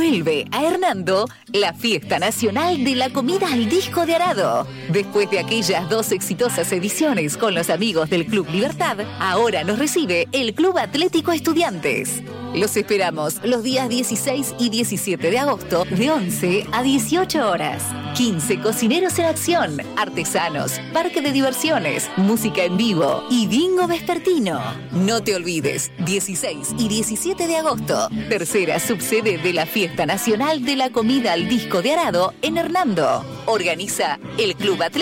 Vuelve a Hernando la Fiesta Nacional de la Comida al Disco de Arado. Después de aquellas 2 exitosas ediciones con los amigos del Club Libertad, ahora nos recibe el Club Atlético Estudiantes. Los esperamos los días 16 y 17 de agosto de 11 a 18 horas. 15 cocineros en acción, artesanos, parque de diversiones, música en vivo y bingo vespertino. No te olvides, 16 y 17 de agosto, tercera subsede de la Fiesta Nacional de la Comida al Disco de Arado en Hernando. Organiza el Club Atlético